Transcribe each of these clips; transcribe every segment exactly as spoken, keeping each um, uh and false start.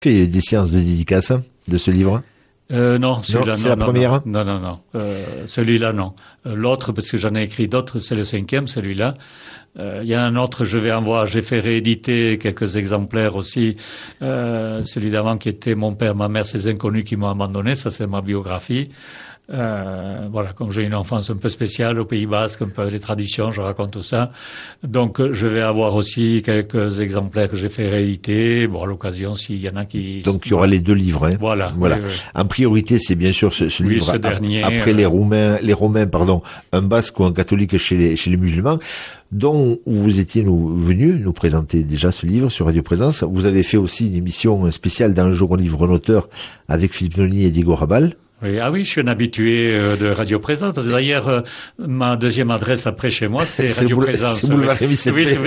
fait des séances de dédicace de ce livre? Euh, non, celui-là, c'est non, la non, première. Non, non, non. Euh, celui-là, non. Euh, l'autre, parce que j'en ai écrit d'autres, c'est le cinquième, celui-là. Il euh, y a un autre, je vais en voir. J'ai fait rééditer quelques exemplaires aussi. Euh, celui d'avant qui était Mon père, ma mère, ces inconnus qui m'ont abandonné. Ça, c'est ma biographie. Euh, voilà, comme j'ai une enfance un peu spéciale au Pays Basque, un peu les traditions, je raconte tout ça. Donc, je vais avoir aussi quelques exemplaires que j'ai fait rééditer. Bon, à l'occasion, s'il y en a qui... Donc, il y aura les deux livres, hein. Voilà. Voilà. Oui, oui. En priorité, c'est bien sûr ce, ce oui, livre. Ce dernier, après euh... les Romains, les Romains, pardon, un Basque ou un catholique chez les, chez les musulmans, dont vous étiez nous, venu nous présenter déjà ce livre sur Radio Présence. Vous avez fait aussi une émission spéciale dans le jour au livre en auteur avec Philippe Noni et Diego Rabal. Oui, ah oui, je suis un habitué euh, de Radio Présence. Parce que d'ailleurs, euh, ma deuxième adresse après chez moi, c'est Radio boule- Présence. C'est boulevard Rémy Oui, c'est...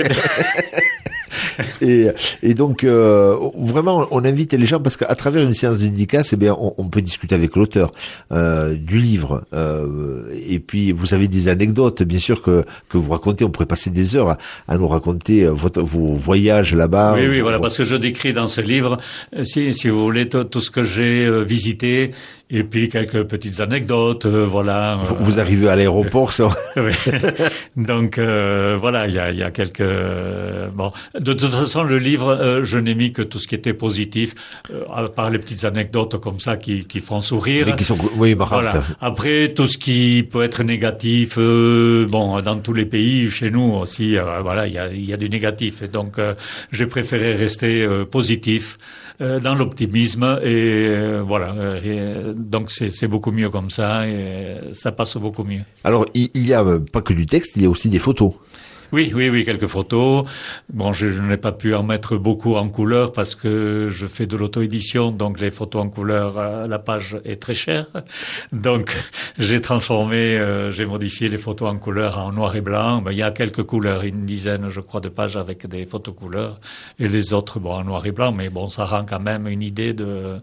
et, et donc euh, vraiment on invite les gens parce qu'à travers une séance de dédicace, eh bien on, on peut discuter avec l'auteur euh, du livre euh, et puis vous avez des anecdotes bien sûr que que vous racontez. On pourrait passer des heures à, à nous raconter votre, vos voyages là-bas. Oui, oui, vos, voilà, vos... parce que je décris dans ce livre, si si vous voulez, tout, tout ce que j'ai euh, visité. Et puis quelques petites anecdotes, euh, voilà. Vous, vous arrivez à l'aéroport, ça. Oui. Donc euh, voilà, il y a, il y a quelques. Euh, bon, de, de toute façon, le livre, euh, je n'ai mis que tout ce qui était positif, euh, à part les petites anecdotes comme ça qui, qui font sourire. Mais qui sont, oui, marrantes. Voilà. Après, tout ce qui peut être négatif, euh, bon, dans tous les pays, chez nous aussi, euh, voilà, il y a, il y a du négatif. Et donc, euh, j'ai préféré rester euh, positif. Euh, dans l'optimisme et euh, voilà et, donc c'est, c'est beaucoup mieux comme ça et ça passe beaucoup mieux. Alors il, il y a euh, pas que du texte, il y a aussi des photos. Oui, oui, oui, quelques photos. Bon, je, je n'ai pas pu en mettre beaucoup en couleur parce que je fais de l'auto-édition, donc les photos en couleur, euh, la page est très chère. Donc, j'ai transformé, euh, j'ai modifié les photos en couleur en noir et blanc. Ben, il y a quelques couleurs, une dizaine, je crois, de pages avec des photos couleurs et les autres, bon, en noir et blanc. Mais bon, ça rend quand même une idée de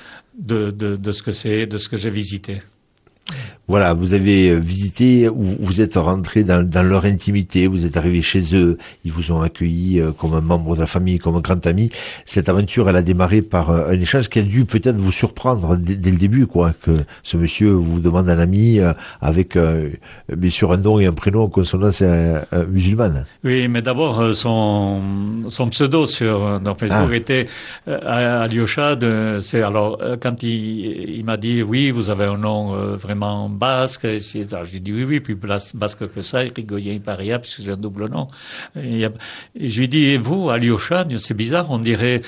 de de, de ce que c'est, de ce que j'ai visité. Voilà, vous avez visité, vous êtes rentré dans, dans leur intimité, vous êtes arrivé chez eux, ils vous ont accueilli comme un membre de la famille, comme un grand ami. Cette aventure, elle a démarré par un échange qui a dû peut-être vous surprendre dès, dès le début, quoi, que ce monsieur vous demande un ami avec euh, bien sûr un nom et un prénom en consonance euh, euh, musulmane. Oui, mais d'abord son son pseudo sur dans Facebook ah. était euh, Alyosha. De, c'est alors quand il il m'a dit oui, vous avez un nom euh, vraiment basque, et j'ai dit oui, oui, plus basque que ça, Irigoyen Paria, puisque j'ai un double nom. Et, et je lui ai dit, et vous, Alyosha, c'est bizarre, on dirait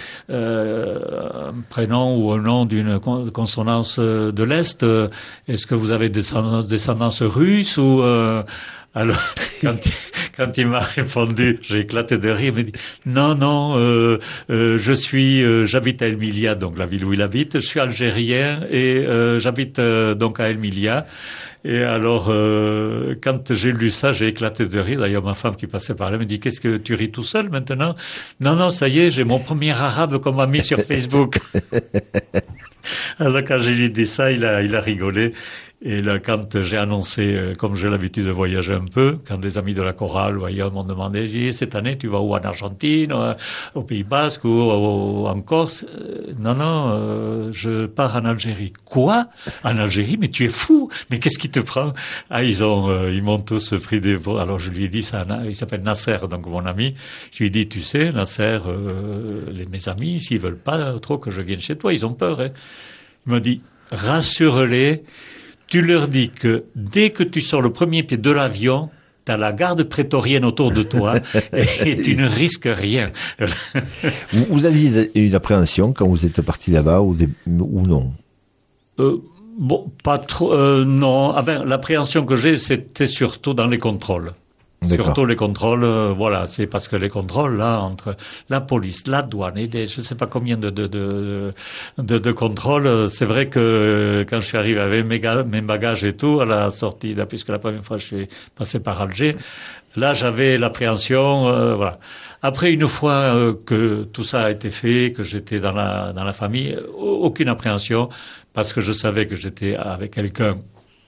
euh, un prénom ou un nom d'une consonance de l'Est. Est-ce que vous avez descendance, descendance russe ou... Euh, alors, quand il, quand il m'a répondu, j'ai éclaté de rire. Il m'a dit non, non, euh, euh, je suis, euh, j'habite à Emilia, donc la ville où il habite. Je suis algérien et euh, j'habite euh, donc à Emilia. Et alors, euh, quand j'ai lu ça, j'ai éclaté de rire. D'ailleurs, ma femme qui passait par là me dit, qu'est-ce que tu ris tout seul maintenant? Non, non, ça y est, j'ai mon premier arabe qu'on m'a mis sur Facebook. Alors, quand j'ai lui dit ça, il a, il a rigolé. Et là, quand j'ai annoncé, euh, comme j'ai l'habitude de voyager un peu, quand les amis de la chorale ou ailleurs m'ont demandé, j'ai dit, cette année, tu vas où, en Argentine, euh, au Pays Basque ou, ou, ou en Corse? euh, Non, non, euh, je pars en Algérie. Quoi? En Algérie? Mais tu es fou! Mais qu'est-ce qui te prend? Ah, ils ont, euh, ils m'ont tous pris des... Alors, je lui ai dit ça, il s'appelle Nasser, donc mon ami. Je lui ai dit, tu sais, Nasser, euh, les, mes amis, s'ils veulent pas trop que je vienne chez toi, ils ont peur, hein. Il m'a dit, rassure-les. Tu leur dis que dès que tu sors le premier pied de l'avion, t'as la garde prétorienne autour de toi et tu ne risques rien. vous, vous aviez une appréhension quand vous êtes parti là-bas ou, des, ou non? euh, Bon, pas trop. Euh, non, enfin, l'appréhension que j'ai, c'était surtout dans les contrôles. D'accord. Surtout les contrôles, euh, voilà, c'est parce que les contrôles là entre la police, la douane et des, je sais pas combien de de de de, de contrôles, c'est vrai que quand je suis arrivé avec mes, ga, mes bagages et tout à la sortie, là, puisque la première fois je suis passé par Alger, là j'avais l'appréhension, euh, voilà. Après une fois euh, que tout ça a été fait, que j'étais dans la dans la famille, aucune appréhension parce que je savais que j'étais avec quelqu'un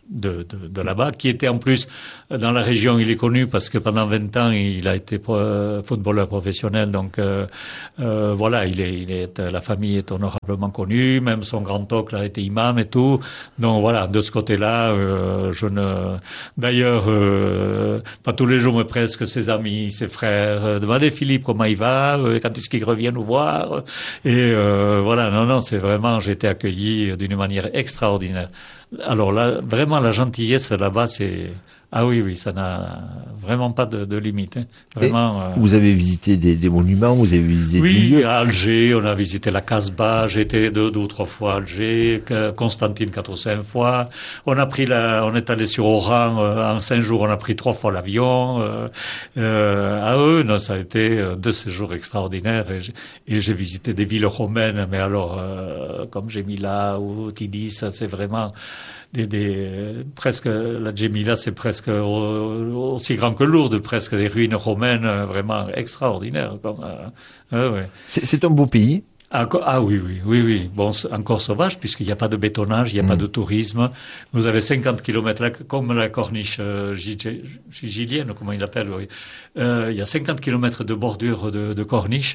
de, de, de là-bas, qui était en plus dans la région. Il est connu parce que pendant vingt ans, il a été pro, footballeur professionnel. Donc euh, euh, voilà, il est, il est, la famille est honorablement connue. Même son grand-oncle a été imam et tout. Donc voilà, de ce côté-là, euh, je ne. D'ailleurs, euh, pas tous les jours, mais presque ses amis, ses frères, euh, demandez Philippe comment il va, euh, quand est-ce qu'il revient nous voir. Et euh, voilà, non, non, c'est vraiment, j'ai été accueilli d'une manière extraordinaire. Alors là, vraiment, la gentillesse là-bas, c'est... Ah oui, oui, ça n'a vraiment pas de, de limite. Hein. Vraiment. Euh... Vous avez visité des, des monuments, vous avez visité oui, des lieux. Oui, à Alger, on a visité la Casbah, j'ai été deux, deux ou trois fois à Alger, Constantine quatre ou cinq fois. On a pris la, on est allé sur Oran, euh, en cinq jours, on a pris trois fois l'avion. Euh, euh, à eux, non, ça a été deux séjours extraordinaires. Et j'ai, et j'ai visité des villes romaines, mais alors, euh, comme Gemila ou Tidis, ça c'est vraiment... Des, des, presque, la Gemila, c'est presque aussi grand que Lourdes, presque des ruines romaines vraiment extraordinaires. Comme, euh, euh, ouais. c'est, c'est un beau pays. Ah, ah oui, oui, oui, oui. Bon, encore sauvage, puisqu'il n'y a pas de bétonnage, il n'y a mmh. pas de tourisme. Vous avez cinquante kilomètres, là, comme la corniche euh, gilienne, comment il l'appelle, oui. Euh, il y a cinquante kilomètres de bordure de, de corniche.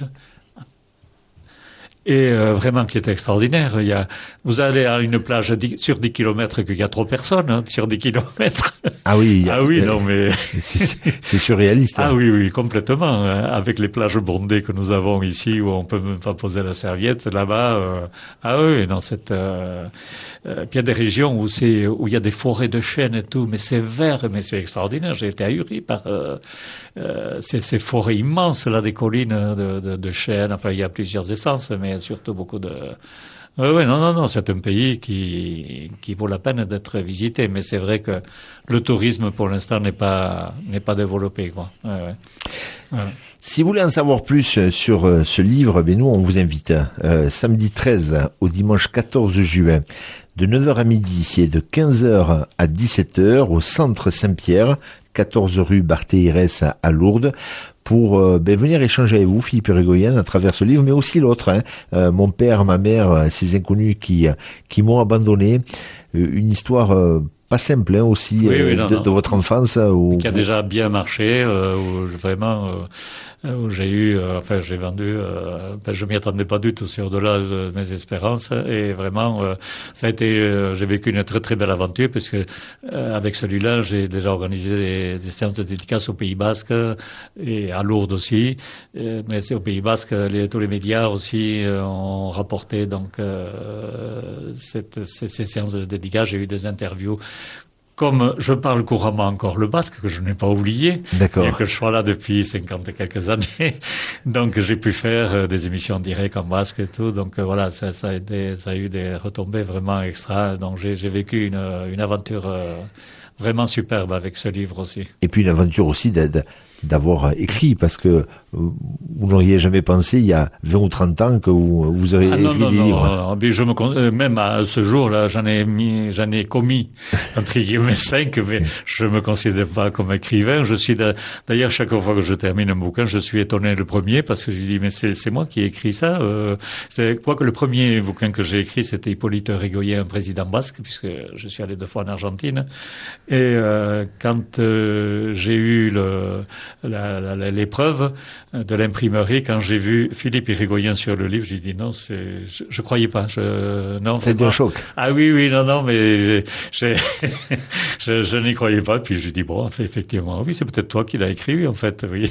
Et euh, vraiment qui est extraordinaire. Il y a, vous allez à une plage dix, sur dix kilomètres qu'il y a trop personne, hein, sur dix kilomètres. Ah oui. Ah oui, euh, non mais... c'est, c'est surréaliste. Ah hein. oui, oui, complètement. Hein, avec les plages bondées que nous avons ici, où on peut même pas poser la serviette, là-bas, euh, ah oui, dans cette... Euh, euh, puis il y a des régions où c'est, où il y a des forêts de chênes et tout, mais c'est vert, mais c'est extraordinaire. J'ai été ahuri par euh, euh, ces, ces forêts immenses, là, des collines de, de, de chênes. Enfin, il y a plusieurs essences, mais surtout beaucoup de... Oui, oui, non, non, non, c'est un pays qui, qui vaut la peine d'être visité, mais c'est vrai que le tourisme, pour l'instant, n'est pas, n'est pas développé, quoi. Ouais, ouais. Ouais. Si vous voulez en savoir plus sur euh, ce livre, ben nous, on vous invite euh, samedi treize au dimanche quatorze juin, de neuf heures à midi et de quinze heures à dix-sept heures au centre Saint-Pierre, quatorze rue Barthéirès à Lourdes, pour euh, ben, venir échanger avec vous, Philippe Irigoyen, à travers ce livre, mais aussi l'autre, hein, euh, mon père, ma mère, ces inconnus qui qui m'ont abandonné, euh, une histoire euh, pas simple hein, aussi oui, euh, oui, non, de, non. de votre enfance. Où, qui a déjà bien marché, euh, où je, vraiment... Euh, où j'ai eu, euh, enfin j'ai vendu, euh, ben, je m'y attendais pas du tout, c'est au-delà de mes espérances, et vraiment euh, ça a été, euh, j'ai vécu une très très belle aventure, parce que euh, avec celui-là j'ai déjà organisé des, des séances de dédicaces au Pays Basque et à Lourdes aussi, euh, mais c'est au Pays Basque, les, tous les médias aussi euh, ont rapporté donc euh, cette, ces, ces séances de dédicaces. J'ai eu des interviews. Comme je parle couramment encore le basque, que je n'ai pas oublié, D'accord. bien que je sois là depuis cinquante et quelques années, donc j'ai pu faire des émissions en direct en basque et tout, donc voilà, ça, ça, a, été, ça a eu des retombées vraiment extra, donc j'ai, j'ai vécu une, une aventure euh, vraiment superbe avec ce livre aussi. Et puis une aventure aussi d'aide. d'avoir écrit, parce que vous n'auriez jamais pensé il y a vingt ou trente ans que vous, vous auriez ah, écrit non, des non, livres. Non, je me, même à ce jour-là, j'en ai mis, j'en ai commis, entre guillemets, cinq, mais je me considère pas comme écrivain. Je suis, d'ailleurs, chaque fois que je termine un bouquin, je suis étonné le premier, parce que je dis, mais c'est, c'est moi qui ai écrit ça. Euh, c'est quoi que le premier bouquin que j'ai écrit, c'était Hippolyte Irigoyen, un président basque, puisque je suis allé deux fois en Argentine. Et euh, quand euh, j'ai eu le La, la, l'épreuve de l'imprimerie, quand j'ai vu Philippe Irigoyen sur le livre, j'ai dit non, c'est, je, je croyais pas. Je, non. C'était un choc. Ah oui, oui, non, non, mais j'ai, j'ai, je, je n'y croyais pas. Puis j'ai dit bon, effectivement, oui, c'est peut-être toi qui l'as écrit, en fait, oui.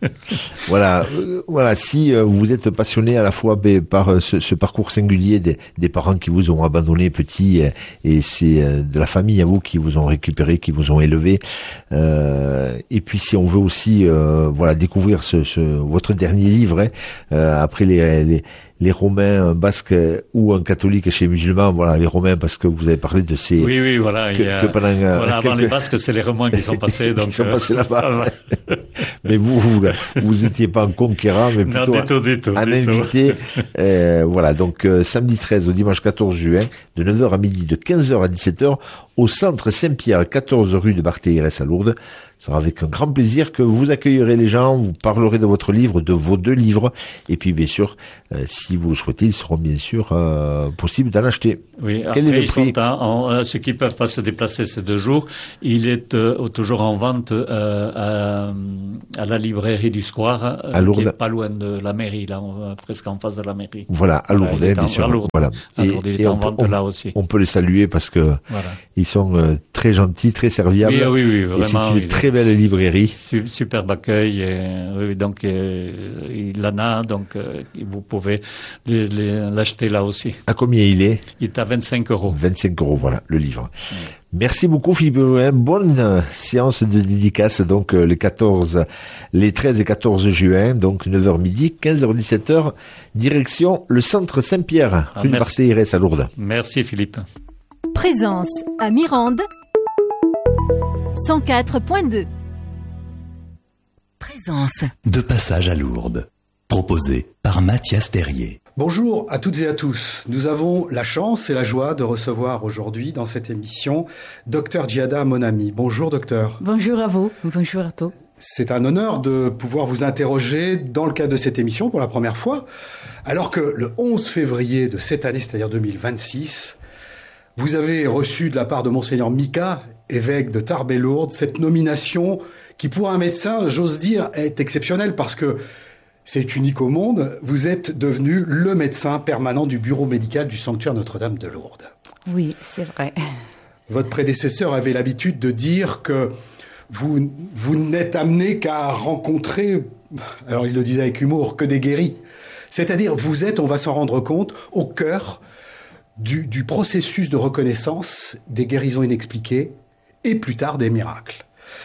Voilà, euh, voilà. Si euh, vous êtes passionné à la fois b, par euh, ce, ce parcours singulier des, des parents qui vous ont abandonné petit, euh, et c'est euh, de la famille à vous qui vous ont récupéré, qui vous ont élevé. Euh, et puis si on veut aussi Euh, voilà, découvrir ce, ce, votre dernier livre, hein, euh, après les, les, les Romains, un basque ou un catholique chez les musulmans, voilà, les Romains, parce que vous avez parlé de ces... Oui, oui, voilà. Que, il y a, que pendant, euh, voilà avant quelques... les basques, c'est les Romains qui sont passés. Donc, qui sont euh... passés là-bas. Mais vous, vous, vous étiez pas en conquérant, mais plutôt non, du tout, du tout, un du invité. Euh, voilà, donc euh, samedi treize au dimanche quatorze juin, de neuf heures à midi, de quinze heures à dix-sept heures, au centre Saint-Pierre, quatorze rue de Barthélemy à Lourdes. Ce sera avec un grand plaisir que vous accueillerez les gens, vous parlerez de votre livre, de vos deux livres, et puis bien sûr, euh, si vous le souhaitez, ils seront bien sûr euh, possibles d'en acheter. Oui, Quel après, est le ils prix? sont en, en, ceux qui ne peuvent pas se déplacer ces deux jours, il est euh, toujours en vente euh, à, à la librairie du Square, euh, à Lourdes. qui est pas loin de la mairie, là, on, presque en face de la mairie. Voilà, à Lourdes, voilà, bien en, sûr. À Lourdes. Voilà. À Lourdes, il est en vente on, là aussi. On peut les saluer parce que voilà. ils sont euh, très gentils, très serviables. Oui, oui, oui, vraiment. Et c'est une oui, très belle librairie. Superbe accueil, et, oui, donc euh, il en a, donc euh, vous pouvez les, les, l'acheter là aussi. À combien il est? Il est à vingt-cinq euros. vingt-cinq euros, voilà, le livre. Mmh. Merci beaucoup Philippe. Bonne euh, séance de dédicace, donc euh, les quatorze, les treize et quatorze juin, donc neuf heures midi, quinze heures dix-sept heures, direction le centre Saint-Pierre, ah, rue de Barthélemy à Lourdes. Merci Philippe. Présence à Mirande, cent quatre point deux. Présence. De passage à Lourdes. Proposé par Mathias Terrier. Bonjour à toutes et à tous. Nous avons la chance et la joie de recevoir aujourd'hui dans cette émission Docteur Giada Monami. Bonjour docteur. Bonjour à vous. Bonjour à tous. C'est un honneur de pouvoir vous interroger dans le cadre de cette émission pour la première fois, alors que le onze février de cette année, c'est-à-dire deux mille vingt-six, vous avez reçu de la part de Monseigneur Mika, évêque de Tarbes et Lourdes, cette nomination qui pour un médecin, j'ose dire, est exceptionnelle parce que c'est unique au monde. Vous êtes devenu le médecin permanent du bureau médical du sanctuaire Notre-Dame de Lourdes. Oui, c'est vrai. Votre prédécesseur avait l'habitude de dire que vous, vous n'êtes amené qu'à rencontrer, alors il le disait avec humour, que des guéris. C'est-à-dire, vous êtes, on va s'en rendre compte, au cœur du, du processus de reconnaissance des guérisons inexpliquées et plus tard des miracles.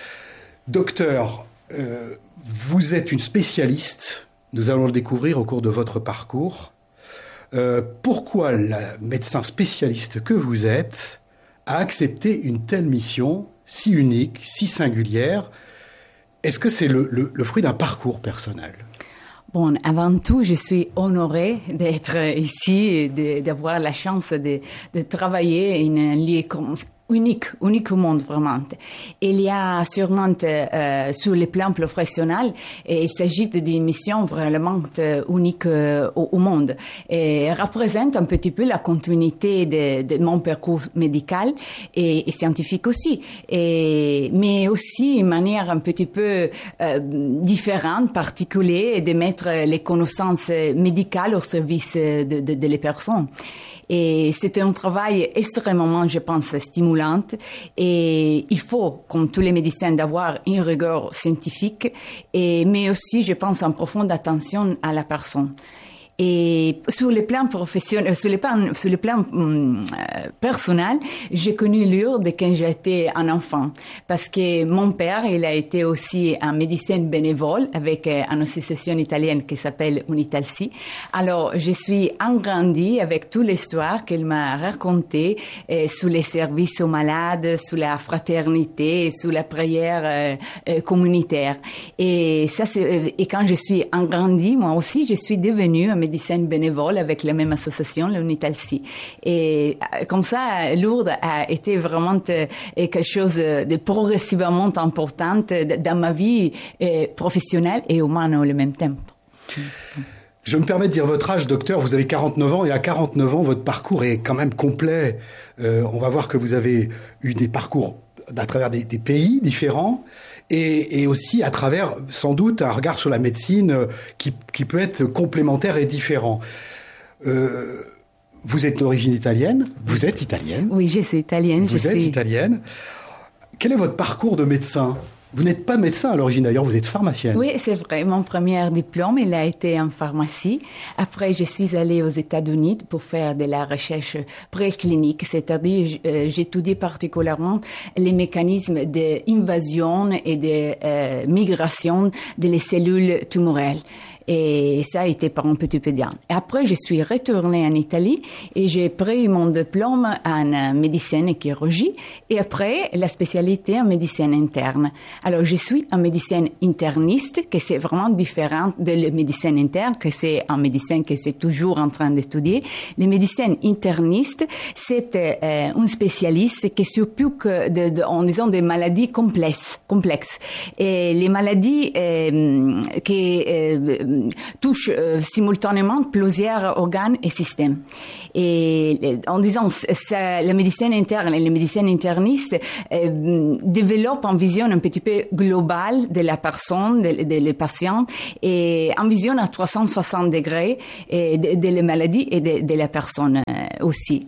Docteur, euh, vous êtes une spécialiste, nous allons le découvrir au cours de votre parcours. Euh, pourquoi le médecin spécialiste que vous êtes a accepté une telle mission si unique, si singulière? Est-ce que c'est le, le, le fruit d'un parcours personnel? Bon, avant tout, je suis honorée d'être ici et de, d'avoir la chance de, de travailler dans un lieu comme unique, unique au monde vraiment. Il y a sûrement euh, sur le plan professionnel, et il s'agit d'une mission vraiment euh, unique euh, au, au monde et représente un petit peu la continuité de, de mon parcours médical et, et scientifique aussi, et, mais aussi une manière un petit peu euh, différente, particulière, de mettre les connaissances médicales au service de, de, de les personnes. Et c'était un travail extrêmement, je pense, stimulant. Et il faut, comme tous les médecins, d'avoir une rigueur scientifique, et, mais aussi, je pense, une profonde attention à la personne. Et sur le plan professionnel, sur le plan, sur le plan euh, personnel, j'ai connu Lourdes quand j'étais un enfant, parce que mon père, il a été aussi un médecin bénévole avec euh, une association italienne qui s'appelle Unitalsi. Alors, je suis agrandie avec toute l'histoire qu'il m'a racontée euh, sur les services aux malades, sur la fraternité, sur la prière euh, euh, communautaire. Et ça, c'est, et quand je suis agrandie, moi aussi, je suis devenue un médecin bénévole avec la même association, l'Unitalsi. Et comme ça, Lourdes a été vraiment quelque chose de progressivement important dans ma vie professionnelle et humaine en même temps. Je me permets de dire votre âge, docteur. Vous avez quarante-neuf ans, et à quarante-neuf ans, votre parcours est quand même complet. Euh, on va voir que vous avez eu des parcours à travers des, des pays différents. Et, et aussi à travers, sans doute, un regard sur la médecine qui, qui peut être complémentaire et différent. Euh, vous êtes d'origine italienne, vous êtes italienne. Oui, je suis italienne. Vous je êtes suis... italienne. Quel est votre parcours de médecin? Vous n'êtes pas médecin à l'origine d'ailleurs, vous êtes pharmacienne. Oui, c'est vrai. Mon premier diplôme, il a été en pharmacie. Après, je suis allée aux États-Unis pour faire de la recherche préclinique, c'est-à-dire euh, j'étudie particulièrement les mécanismes d'invasion et de euh, migration des cellules tumorales. Et ça a été par un petit peu bien. Et après, je suis retournée en Italie et j'ai pris mon diplôme en médecine et chirurgie et après la spécialité en médecine interne. Alors, je suis en médecine interniste, que c'est vraiment différent de la médecine interne, que c'est en médecine que c'est toujours en train d'étudier. Les médecins internistes, c'est euh, un spécialiste qui s'occupe de, de, en disant des maladies complexes, complexes. Et les maladies euh, qui euh, touchent euh, simultanément plusieurs organes et systèmes. Et en disant ça, la médecine interne et la médecine interniste euh, développent une vision un petit peu globale de la personne, de, de les patients, et une vision à trois cent soixante degrés et de, de les maladies et de, de la personne euh, aussi.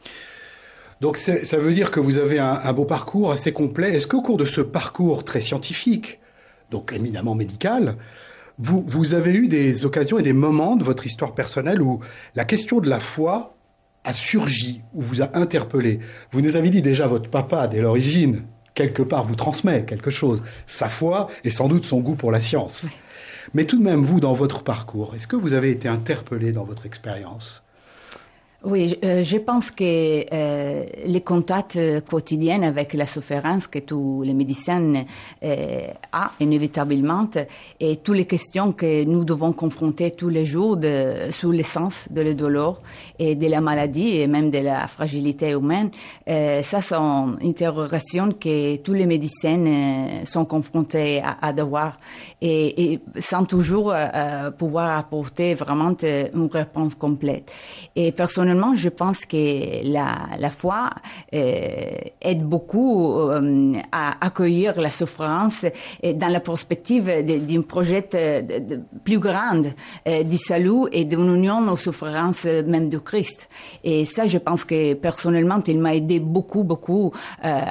Donc ça veut dire que vous avez un, un beau parcours assez complet. Est-ce qu'au cours de ce parcours très scientifique, donc éminemment médical, vous, vous avez eu des occasions et des moments de votre histoire personnelle où la question de la foi a surgi, ou vous a interpellé? Vous nous avez dit déjà, votre papa, dès l'origine, quelque part vous transmet quelque chose, sa foi et sans doute son goût pour la science. Mais tout de même, vous, dans votre parcours, est-ce que vous avez été interpellé dans votre expérience? Oui, je, je pense que euh, les contacts quotidiens avec la souffrance que tous les médecins euh, ont inévitablement et toutes les questions que nous devons confronter tous les jours de, sur le sens de la douleur et de la maladie et même de la fragilité humaine, euh, ça sont interrogations que tous les médecins euh, sont confrontés à, à devoir et, et sans toujours euh, pouvoir apporter vraiment une réponse complète. Et personnellement, je pense que la, la foi euh, aide beaucoup euh, à accueillir la souffrance et dans la perspective d'un projet de, de, plus grand euh, du salut et d'une union aux souffrances même du Christ. Et ça, je pense que personnellement, il m'a aidé beaucoup, beaucoup euh,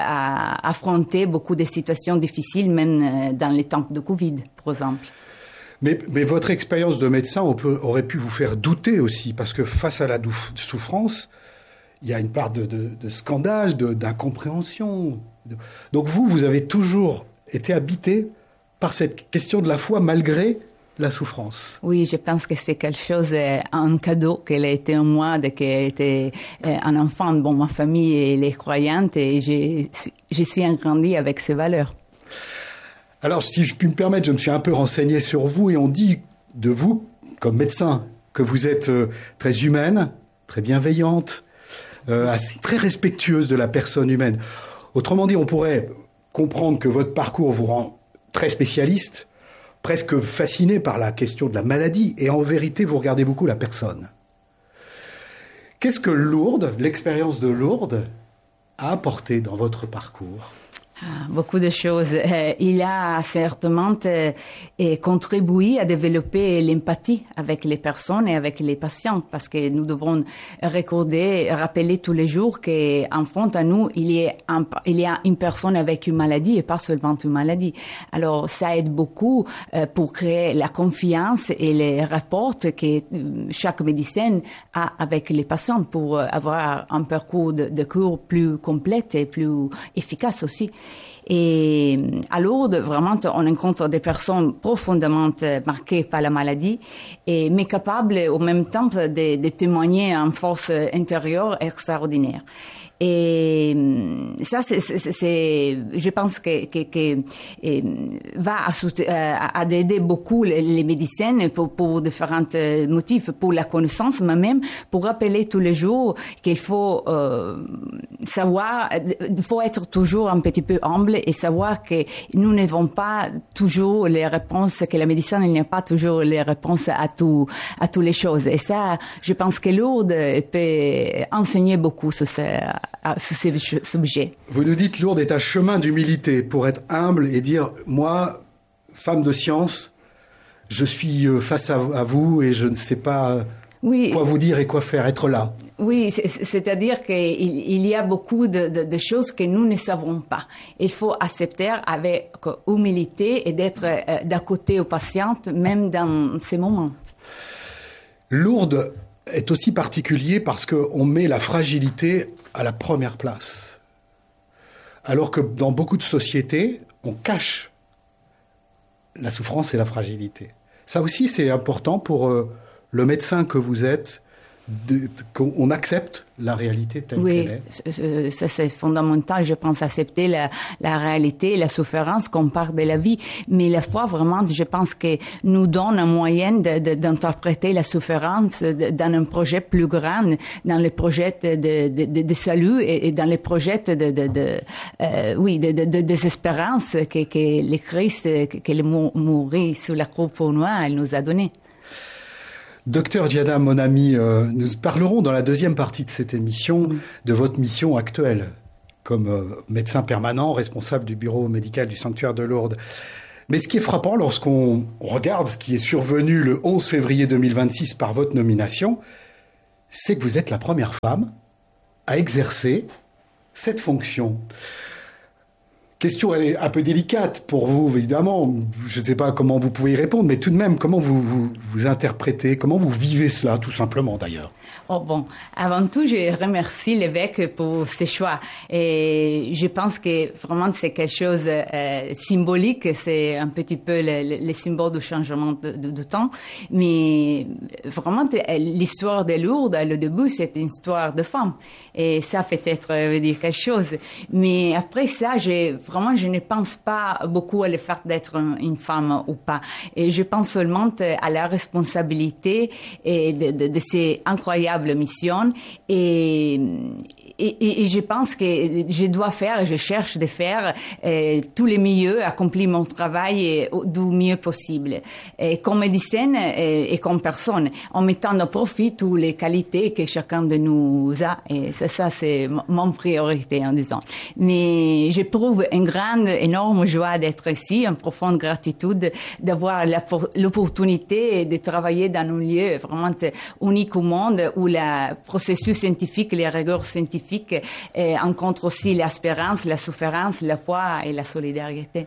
à affronter beaucoup de situations difficiles, même dans les temps de Covid, par exemple. Mais, mais votre expérience de médecin on peut, aurait pu vous faire douter aussi, parce que face à la douf, souffrance, il y a une part de, de, de scandale, de, d'incompréhension. Donc vous, vous avez toujours été habité par cette question de la foi malgré la souffrance. Oui, je pense que c'est quelque chose, un cadeau qu'elle a été en moi, de qu'elle a été un enfant. Bon, ma famille elle est croyante et je, je suis grandi avec ces valeurs. Alors, si je puis me permettre, je me suis un peu renseigné sur vous et on dit de vous, comme médecin, que vous êtes euh, très humaine, très bienveillante, euh, très respectueuse de la personne humaine. Autrement dit, on pourrait comprendre que votre parcours vous rend très spécialiste, presque fasciné par la question de la maladie, et en vérité, vous regardez beaucoup la personne. Qu'est-ce que Lourdes, l'expérience de Lourdes, a apporté dans votre parcours ? Ah, beaucoup de choses. Euh, il a certainement euh, contribué à développer l'empathie avec les personnes et avec les patients, parce que nous devons recorder, rappeler tous les jours qu'en front à nous, il y a, un, il y a une personne avec une maladie et pas seulement une maladie. Alors, ça aide beaucoup euh, pour créer la confiance et les rapports que chaque médecin a avec les patients pour avoir un parcours de, de cours plus complet et plus efficace aussi. Et à Lourdes, vraiment, on rencontre des personnes profondément marquées par la maladie, et, mais capables au même temps de, de témoigner en force intérieure extraordinaire. Et ça, c'est, c'est, c'est je pense que, que, que va à, à aider beaucoup les, les médecins pour, pour différents motifs, pour la connaissance, mais même pour rappeler tous les jours qu'il faut euh, savoir, il faut être toujours un petit peu humble et savoir que nous n'avons pas toujours les réponses, que la médecine il n'y a pas toujours les réponses à tout, à toutes les choses. Et ça, je pense que Lourdes peut enseigner beaucoup sur ce à ce sujet. Vous nous dites Lourdes est un chemin d'humilité pour être humble et dire moi, femme de science, je suis face à vous et je ne sais pas oui. quoi vous dire et quoi faire, être là. Oui, c'est-à-dire qu'il il y a beaucoup de, de, de choses que nous ne savons pas. Il faut accepter avec humilité et d'être d'à côté aux patientes, même dans ces moments. Lourdes est aussi particulier parce qu'on met la fragilité à la première place. Alors que dans beaucoup de sociétés, on cache la souffrance et la fragilité. Ça aussi, c'est important pour euh, le médecin que vous êtes, de, qu'on accepte la réalité telle oui, qu'elle est. Oui, ça c'est fondamental, je pense, accepter la, la réalité, la souffrance qu'on part de la vie. Mais la foi, vraiment, je pense que nous donne un moyen de, de, d'interpréter la souffrance dans un projet plus grand, dans le projet de, de, de, de salut et, et dans le projet de, de, de euh, oui, de, de, de désespérance que, que le Christ, que, que le mourir sur la croix pour nous, elle nous a donné. Docteur Giada, mon ami, euh, nous parlerons dans la deuxième partie de cette émission oui. de votre mission actuelle comme euh, médecin permanent, responsable du bureau médical du Sanctuaire de Lourdes. Mais ce qui est frappant lorsqu'on regarde ce qui est survenu le onze février deux mille vingt-six par votre nomination, c'est que vous êtes la première femme à exercer cette fonction. Question, elle est un peu délicate pour vous, évidemment. Je ne sais pas comment vous pouvez y répondre, mais tout de même, comment vous vous, vous interprétez, comment vous vivez cela, tout simplement, d'ailleurs? Oh bon, avant tout, je remercie l'évêque pour ce choix. Et je pense que vraiment c'est quelque chose euh, symbolique, c'est un petit peu le, le, le symbole du changement de, de, de temps. Mais vraiment, l'histoire de Lourdes, le début, c'est une histoire de femme. Et ça peut-être veut dire quelque chose. Mais après ça, j'ai, vraiment, je ne pense pas beaucoup à le fait d'être une femme ou pas. Et je pense seulement à la responsabilité et de, de, de ces incroyables mission et, et, et je pense que je dois faire, je cherche de faire euh, tous les mieux, accomplir mon travail euh, du mieux possible. Et comme médecin et, et comme personne, en mettant à profit toutes les qualités que chacun de nous a. Et ça, ça c'est mon priorité en disant. Mais j'éprouve une grande, énorme joie d'être ici, une profonde gratitude d'avoir la, l'opportunité de travailler dans un lieu vraiment unique au monde où le processus scientifique, les rigueurs scientifiques euh, rencontrent aussi l'espérance, la souffrance, la foi et la solidarité.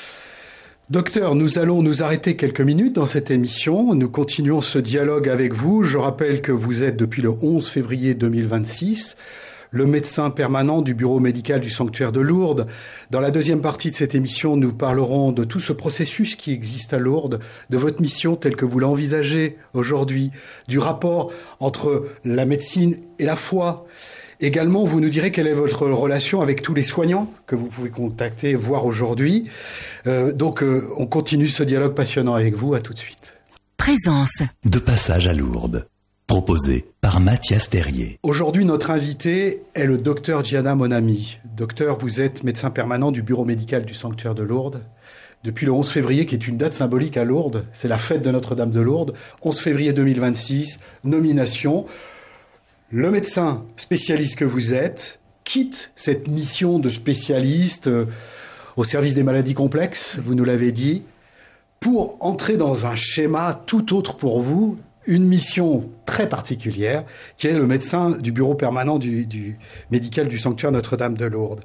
Docteur, nous allons nous arrêter quelques minutes dans cette émission. Nous continuons ce dialogue avec vous. Je rappelle que vous êtes depuis le onze février deux mille vingt-six le médecin permanent du bureau médical du Sanctuaire de Lourdes. Dans la deuxième partie de cette émission, nous parlerons de tout ce processus qui existe à Lourdes, de votre mission telle que vous l'envisagez aujourd'hui, du rapport entre la médecine et la foi. Également, vous nous direz quelle est votre relation avec tous les soignants que vous pouvez contacter et voir aujourd'hui. Euh, donc, euh, on continue ce dialogue passionnant avec vous. À tout de suite. Présence. De passage à Lourdes. Proposé par Mathias Terrier. Aujourd'hui, notre invité est le docteur Giada Monami. Docteur, vous êtes médecin permanent du bureau médical du Sanctuaire de Lourdes. Depuis le onze février, qui est une date symbolique à Lourdes, c'est la fête de Notre-Dame de Lourdes. onze février deux mille vingt-six, nomination. Le médecin spécialiste que vous êtes quitte cette mission de spécialiste euh, au service des maladies complexes, vous nous l'avez dit, pour entrer dans un schéma tout autre pour vous, une mission très particulière, qui est le médecin du bureau permanent du, du médical du Sanctuaire Notre-Dame de Lourdes.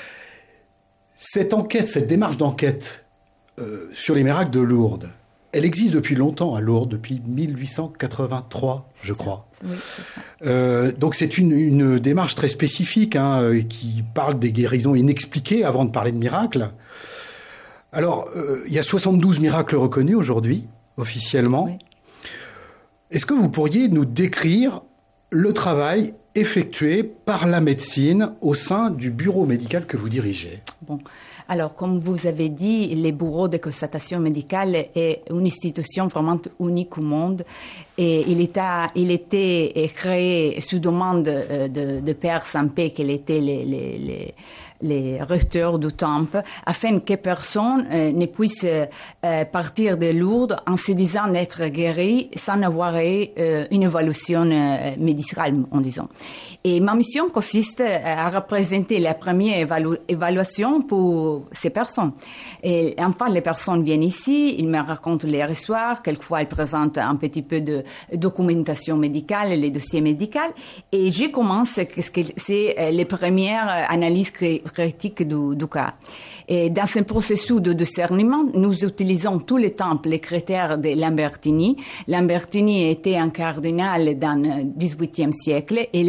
Cette enquête, cette démarche d'enquête euh, sur les miracles de Lourdes, elle existe depuis longtemps à Lourdes, depuis mille huit cent quatre-vingt-trois, je crois. Oui, c'est euh, donc c'est une, une démarche très spécifique hein, qui parle des guérisons inexpliquées avant de parler de miracles. Alors, euh, il y a soixante-douze miracles reconnus aujourd'hui, officiellement. Oui. Est-ce que vous pourriez nous décrire le travail effectué par la médecine au sein du bureau médical que vous dirigez? Bon. Alors, comme vous avez dit, le bureau de constatation médicale est une institution vraiment unique au monde et il était, il était créé sous demande de, de Père Saint-Pé, qui était les, les, les les recteurs du temple, afin que personne euh, ne puisse euh, partir de Lourdes en se disant d'être guéri sans avoir eu euh, une évaluation euh, médicale, en disant. Et ma mission consiste à représenter la première évalu- évaluation pour ces personnes. Et enfin, les personnes viennent ici, ils me racontent leur histoire, quelquefois ils présentent un petit peu de documentation médicale, les dossiers médicaux, et je commence, c'est les premières analyses critique du, du cas. Et dans ce processus de discernement, nous utilisons tout le temps les critères de Lambertini. Lambertini était un cardinal dans le dix-huitième siècle et il était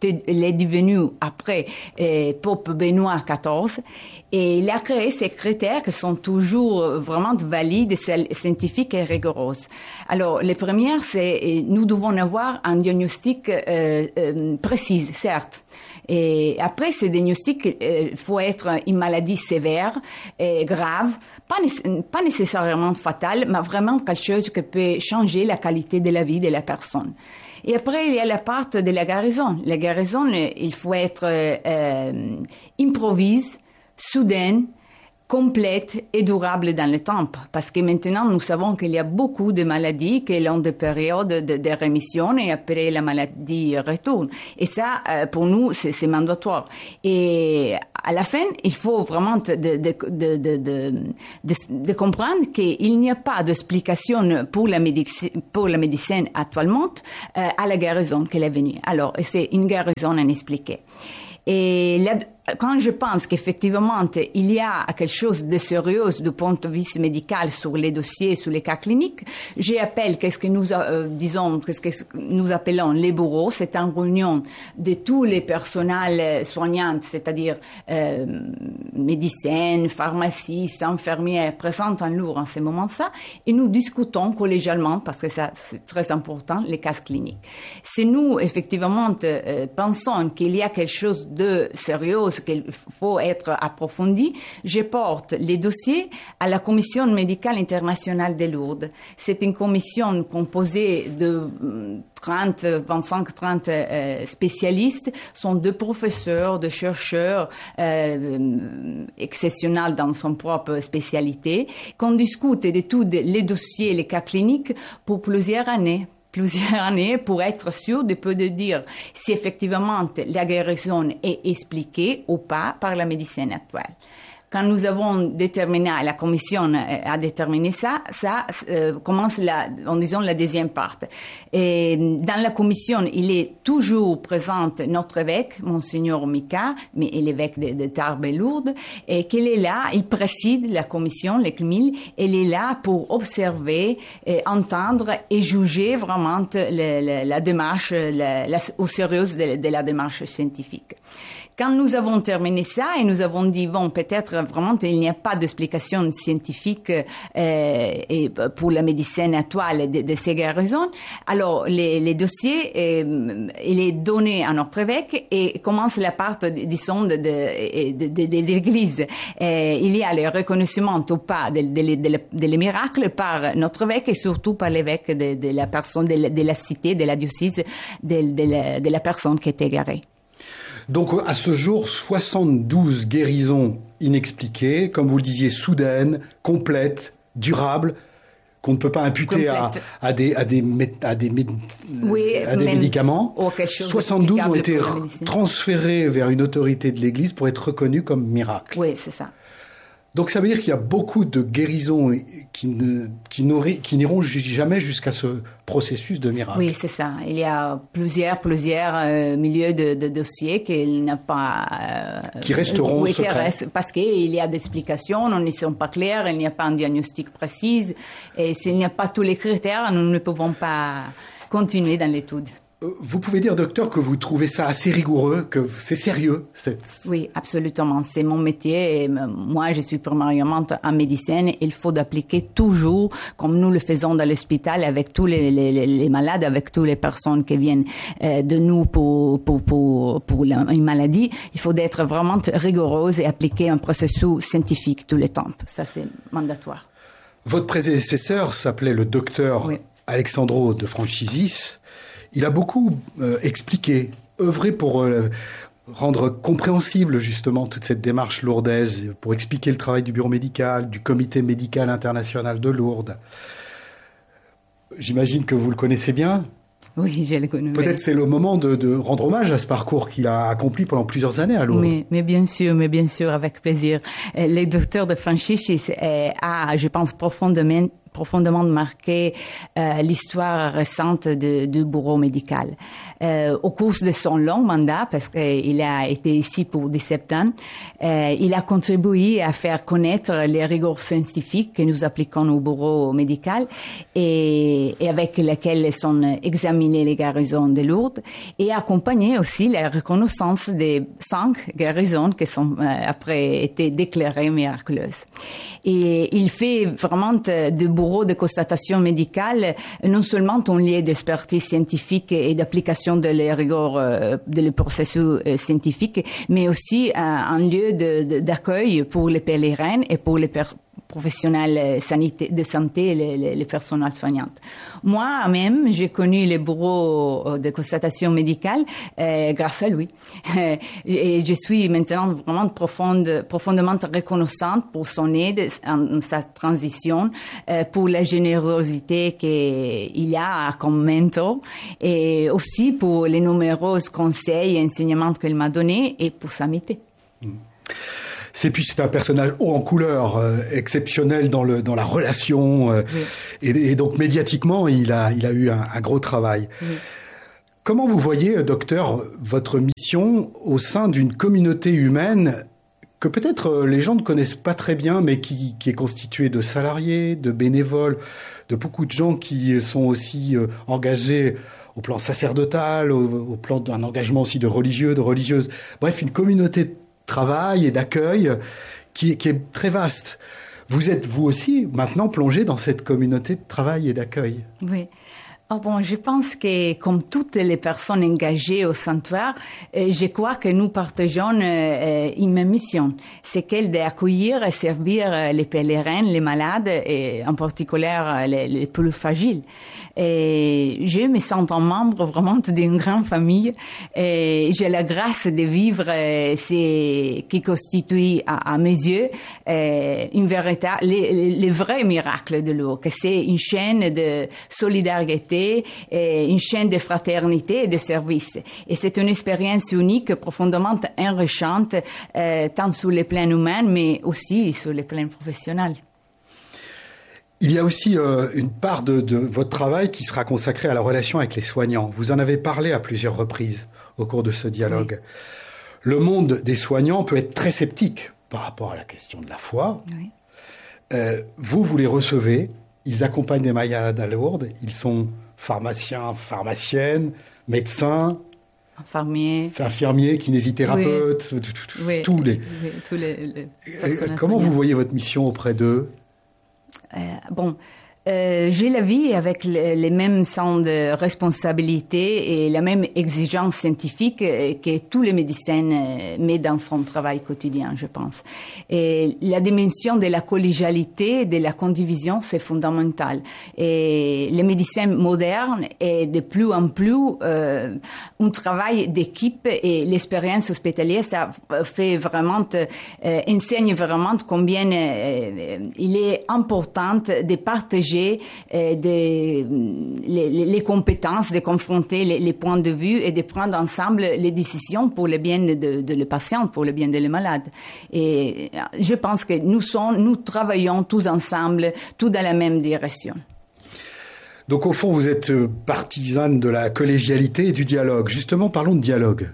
était, il est devenu après euh, Pope Benoît quatorze, et il a créé ces critères qui sont toujours vraiment valides, scientifiques et rigoureux. Alors, les premières, c'est nous devons avoir un diagnostic euh, euh, précis, certes. Et après, ce diagnostic, il euh, faut être une maladie sévère et grave, pas, né- pas nécessairement fatale, mais vraiment quelque chose qui peut changer la qualité de la vie de la personne. Et après, il y a la part de la guérison. La guérison, il faut être euh, improvise, soudaine, complète et durable dans le temps. Parce que maintenant, nous savons qu'il y a beaucoup de maladies qui ont des périodes de, de rémission et après la maladie retourne. Et ça, euh, pour nous, c'est, c'est mandatoire. Et à la fin, il faut vraiment de, de, de, de, de, de, de comprendre qu'il n'y a pas d'explication pour la médecine, pour la médecine actuellement euh, à la guérison qu'elle est venue. Alors, c'est une guérison inexpliquée. Et là, quand je pense qu'effectivement, il y a quelque chose de sérieux du point de vue médical sur les dossiers, sur les cas cliniques, j'appelle qu'est-ce que nous, euh, disons, qu'est-ce que nous appelons les bureaux. C'est une réunion de tous les personnels soignants, c'est-à-dire euh, médecins, pharmacistes, infirmiers, présents en Lourdes en ce moment-là, et nous discutons collégialement, parce que ça, c'est très important, les cas cliniques. Si nous, effectivement, euh, pensons qu'il y a quelque chose de sérieux, qu'il faut être approfondi, je porte les dossiers à la Commission médicale internationale de Lourdes. C'est une commission composée de trente, vingt-cinq, trente euh, spécialistes, sont deux professeurs, deux chercheurs euh, exceptionnels dans son propre spécialité, qu'on discute de tous les dossiers, les cas cliniques pour plusieurs années. plusieurs années pour être sûr de peu de dire si effectivement la guérison est expliquée ou pas par la médecine actuelle. Quand nous avons déterminé, la commission a déterminé ça, ça euh, commence la, en disant la deuxième part. Et dans la commission, il est toujours présent notre évêque, Monseigneur Mika, mais il est l'évêque de, de Tarbes et Lourdes, et qu'il est là, il préside la commission, le C M I L, il est là pour observer, et entendre et juger vraiment la, la, la démarche, la, la, au sérieux de, de la démarche scientifique. Quand nous avons terminé ça et nous avons dit bon peut-être vraiment il n'y a pas d'explication scientifique euh, et pour la médecine actuelle de, de ces guérisons, alors les, les dossiers euh, il est donné à notre évêque et commence la part disons de, de, de, de, de l'Église. Et il y a le reconnaissement ou pas de, de, de, de, de les miracles par notre évêque et surtout par l'évêque de, de la personne de la, de la cité de la diocèse de, de, la, de la personne qui était guérie. Donc, à ce jour, soixante-douze guérisons inexpliquées, comme vous le disiez, soudaines, complètes, durables, qu'on ne peut pas imputer à, à des, à des, à des, oui, à des médicaments. soixante-douze ont été transférés vers une autorité de l'Église pour être reconnus comme miracles. Oui, c'est ça. Donc ça veut dire qu'il y a beaucoup de guérisons qui, ne, qui, qui n'iront jamais jusqu'à ce processus de miracle. Oui, c'est ça. Il y a plusieurs, plusieurs euh, milieux de, de dossiers qui n'a pas... Euh, qui resteront oui, secrets. Reste, parce qu'il y a des explications, nous ne sont pas clairs, il n'y a pas un diagnostic précis, et s'il n'y a pas tous les critères, nous ne pouvons pas continuer dans l'étude. Vous pouvez dire, docteur, que vous trouvez ça assez rigoureux, que c'est sérieux cette... Oui, absolument. C'est mon métier. Et moi, je suis premièrement en médecine. Il faut d'appliquer toujours, comme nous le faisons dans l'hôpital, avec tous les, les, les malades, avec toutes les personnes qui viennent euh, de nous pour, pour, pour, pour la, une maladie. Il faut d'être vraiment rigoureuse et appliquer un processus scientifique tout le temps. Ça, c'est mandatoire. Votre prédécesseur s'appelait le docteur oui. Alexandro de Francisis. Il a beaucoup euh, expliqué, œuvré pour euh, rendre compréhensible justement toute cette démarche lourdaise, pour expliquer le travail du bureau médical, du comité médical international de Lourdes. J'imagine que vous le connaissez bien. Oui, je le connais. Peut-être c'est le moment de, de rendre hommage à ce parcours qu'il a accompli pendant plusieurs années à Lourdes. Mais, mais bien sûr, mais bien sûr, avec plaisir. Le docteur de Francisis a, je pense, profondément profondément marqué euh, l'histoire récente du bureau médical. Euh, au cours de son long mandat, parce qu'il a été ici pour dix-sept ans, euh, il a contribué à faire connaître les rigueurs scientifiques que nous appliquons au bureau médical et, et avec lesquelles sont examinées les guérisons de Lourdes, et accompagné aussi la reconnaissance des cinq guérisons qui sont euh, après été déclarées miraculeuses. Et il fait vraiment du bureau de constatation médicale non seulement un lieu d'expertise scientifique et d'application de les rigueurs euh, de le processus euh, scientifique, mais aussi euh, un lieu de, de, d'accueil pour les pèlerins et pour les per- professionnels sanité, de santé et les, les, les personnels soignants. Moi-même, j'ai connu le bureau de constatation médicale euh, grâce à lui. Et je suis maintenant vraiment profonde, profondément reconnaissante pour son aide en, en sa transition, euh, pour la générosité qu'il a comme mentor, et aussi pour les nombreux conseils et enseignements qu'il m'a donnés, et pour sa métier. Mmh. C'est puis c'est un personnage haut en couleur, euh, exceptionnel dans le dans la relation, euh, oui. et, et donc médiatiquement il a il a eu un, un gros travail. Oui. Comment vous voyez, docteur, votre mission au sein d'une communauté humaine que peut-être les gens ne connaissent pas très bien, mais qui qui est constituée de salariés, de bénévoles, de beaucoup de gens qui sont aussi euh, engagés au plan sacerdotal, au, au plan d'un engagement aussi de religieux, de religieuses. Bref, une communauté de travail et d'accueil qui, qui est très vaste. Vous êtes, vous aussi, maintenant plongé dans cette communauté de travail et d'accueil. Oui. Oh bon, je pense que, comme toutes les personnes engagées au sanctuaire, euh, je crois que nous partageons euh, une même mission. C'est celle d'accueillir et servir les pèlerins, les malades, et en particulier les, les plus fragiles. Et je me sens un membre vraiment d'une grande famille. Et j'ai la grâce de vivre euh, ce qui constitue, à, à mes yeux, euh, une véritable, les, les vrais miracles de l'eau, que c'est une chaîne de solidarité, et une chaîne de fraternité et de service. Et c'est une expérience unique, profondément enrichissante, euh, tant sur le plan humain, mais aussi sur le plan professionnel. Il y a aussi euh, une part de, de votre travail qui sera consacrée à la relation avec les soignants. Vous en avez parlé à plusieurs reprises au cours de ce dialogue. Oui. Le monde des soignants peut être très sceptique par rapport à la question de la foi. Oui. Euh, vous, vous les recevez, ils accompagnent des malades à Lourdes, ils sont pharmaciens, pharmaciennes, médecins, infirmiers, infirmiers, kinésithérapeutes, oui. oui. tous les. Oui, tous les, les Comment vous voyez votre mission auprès d'eux? euh, Bon. Euh, j'ai la vie avec le, les mêmes sens de responsabilité et la même exigence scientifique que tous les médecins euh, mettent dans son travail quotidien, je pense. Et la dimension de la collégialité, de la condivision, c'est fondamental. Et les médecins modernes est de plus en plus euh, un travail d'équipe, et l'expérience hospitalière, ça fait vraiment, euh, enseigne vraiment combien euh, il est important de partager Euh, des, les, les compétences, de confronter les, les points de vue et de prendre ensemble les décisions pour le bien de, de, de le patient, pour le bien de le malade. Et je pense que nous sommes, nous travaillons tous ensemble, tous dans la même direction. Donc au fond, vous êtes partisane de la collégialité et du dialogue. Justement, parlons de dialogue.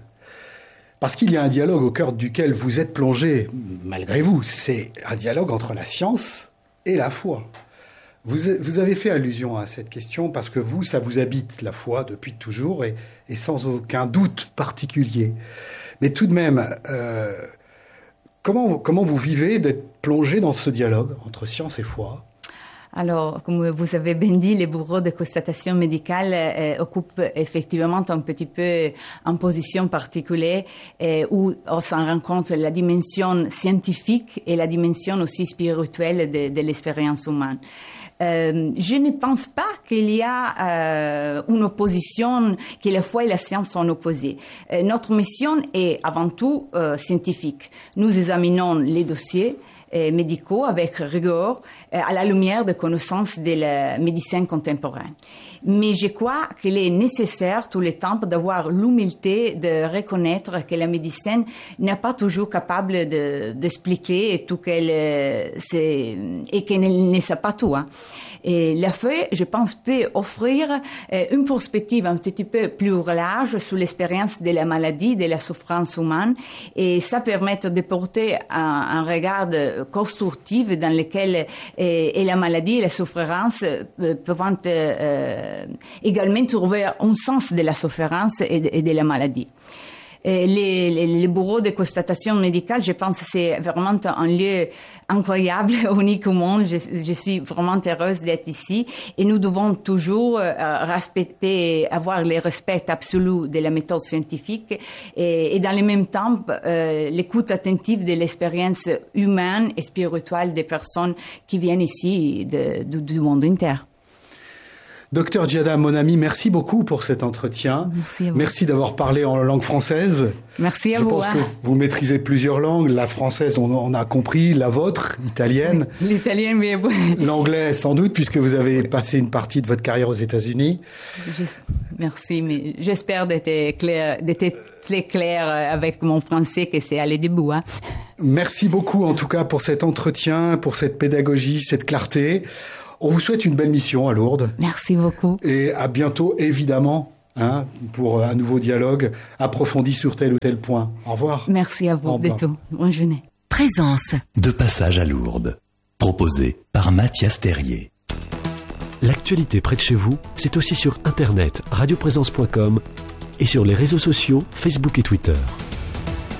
Parce qu'il y a un dialogue au cœur duquel vous êtes plongé, malgré vous. C'est un dialogue entre la science et la foi. Vous, vous avez fait allusion à cette question parce que vous, ça vous habite, la foi, depuis toujours, et, et sans aucun doute particulier. Mais tout de même, euh, comment, comment vous vivez d'être plongé dans ce dialogue entre science et foi ? Alors, comme vous avez bien dit, les bureaux de constatation médicale euh, occupent effectivement un petit peu une position particulière euh, où on s'en rend compte la dimension scientifique et la dimension aussi spirituelle de, de l'expérience humaine. Euh, je ne pense pas qu'il y a euh, une opposition, que la foi et la science sont opposées. Euh, notre mission est avant tout euh, scientifique. Nous examinons les dossiers euh, médicaux avec rigueur euh, à la lumière de connaissances de la médecine contemporaine. Mais je crois qu'il est nécessaire tout le temps d'avoir l'humilité de reconnaître que la médecine n'est pas toujours capable de, d'expliquer tout qu'elle, c'est, et qu'elle ne sait pas tout, hein. Et la feuille, je pense, peut offrir euh, une perspective un petit peu plus large sur l'expérience de la maladie, de la souffrance humaine, et ça permet de porter un, un regard constructif dans lequel euh, et la maladie et la souffrance euh, peuvent euh, également trouver un sens de la souffrance et de, et de la maladie. Et les, les, les bureaux de constatation médicale, je pense que c'est vraiment un lieu incroyable, unique au monde. Je, je suis vraiment heureuse d'être ici. Et nous devons toujours euh, respecter, avoir le respect absolu de la méthode scientifique et, et dans le même temps, euh, l'écoute attentive de l'expérience humaine et spirituelle des personnes qui viennent ici de, de, du monde entier. Docteur Giada, mon ami, merci beaucoup pour cet entretien. Merci à vous. Merci d'avoir parlé en langue française. Merci à Je vous. Je pense hein. que vous maîtrisez plusieurs langues. La française, on, on a compris. La vôtre, italienne. L'italien, mais... L'anglais, sans doute, puisque vous avez passé une partie de votre carrière aux États-Unis. Je... Merci, mais j'espère d'être clair, d'être très clair avec mon français, que c'est allé du bout. Hein. Merci beaucoup, en tout cas, pour cet entretien, pour cette pédagogie, cette clarté. On vous souhaite une belle mission à Lourdes. Merci beaucoup. Et à bientôt, évidemment, hein, pour un nouveau dialogue approfondi sur tel ou tel point. Au revoir. Merci à vous de tout. Bonne journée. Présence. De passage à Lourdes. Proposé par Mathias Terrier. L'actualité près de chez vous, c'est aussi sur Internet, radioprésence point com et sur les réseaux sociaux, Facebook et Twitter.